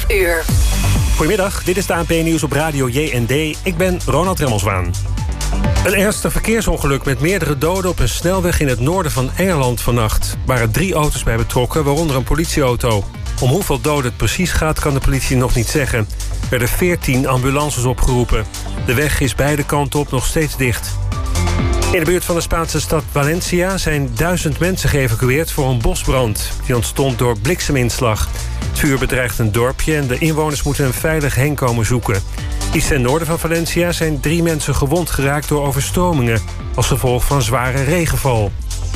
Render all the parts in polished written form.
uur. Goedemiddag, dit is de ANP-nieuws op Radio JND. Ik ben Ronald Remmelswaan. Een ernstig verkeersongeluk met meerdere doden op een snelweg in het noorden van Engeland vannacht. Er waren 3 auto's bij betrokken, waaronder een politieauto. Om hoeveel doden het precies gaat, kan de politie nog niet zeggen. Er werden 14 ambulances opgeroepen. De weg is beide kanten op nog steeds dicht. In de buurt van de Spaanse stad Valencia zijn 1000 mensen geëvacueerd voor een bosbrand. Die ontstond door blikseminslag. Het vuur bedreigt een dorpje en de inwoners moeten een veilig heenkomen zoeken. Iets ten noorden van Valencia zijn 3 mensen gewond geraakt door overstromingen als gevolg van zware regenval.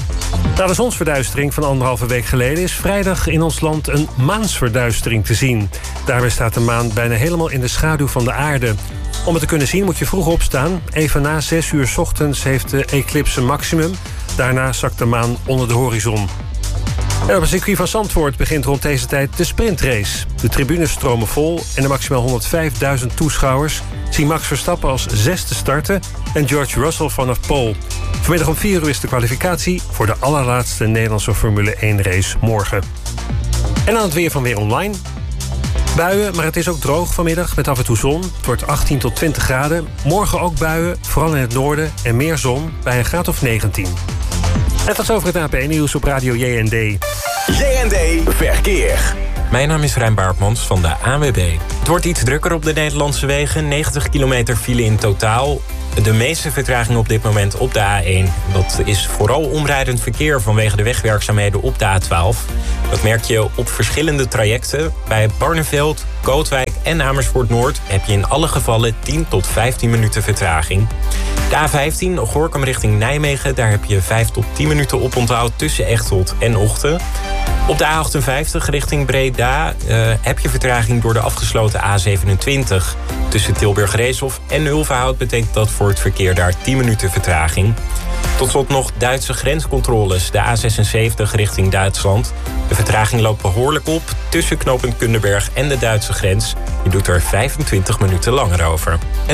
Na de zonsverduistering van 1,5 week geleden is vrijdag in ons land een maansverduistering te zien. Daarbij staat de maan bijna helemaal in de schaduw van de aarde. Om het te kunnen zien moet je vroeg opstaan. Even na 6 uur 's ochtends heeft de eclipse maximum. Daarna zakt de maan onder de horizon. En op het circuit van Zandvoort begint rond deze tijd de sprintrace. De tribunes stromen vol en de maximaal 105.000 toeschouwers zien Max Verstappen als 6e starten en George Russell vanaf pole. Vanmiddag om 4 uur is de kwalificatie voor de allerlaatste Nederlandse Formule 1 race morgen. En aan het weer van Weer Online. Buien, maar het is ook droog vanmiddag met af en toe zon. Het wordt 18 tot 20 graden. Morgen ook buien, vooral in het noorden en meer zon bij een graad of 19. En tot zover het AP-nieuws op Radio JND. JND Verkeer. Mijn naam is Rijn Baartmans van de ANWB. Het wordt iets drukker op de Nederlandse wegen. 90 kilometer file in totaal. De meeste vertraging op dit moment op de A1. Dat is vooral omrijdend verkeer vanwege de wegwerkzaamheden op de A12. Dat merk je op verschillende trajecten. Bij Barneveld, Kootwijk en Amersfoort Noord heb je in alle gevallen 10 tot 15 minuten vertraging. De A15, Gorinchem richting Nijmegen, daar heb je 5 tot 10 minuten oponthoud tussen Echteld en Ochten. Op de A58 richting Breda heb je vertraging door de afgesloten A27. Tussen Tilburg-Reeshof en Ulverhout betekent dat voor het verkeer daar 10 minuten vertraging. Tot slot nog Duitse grenscontroles, de A76 richting Duitsland. De vertraging loopt behoorlijk op tussen knooppunt Kunderberg en de Duitse grens. Je doet er 25 minuten langer over.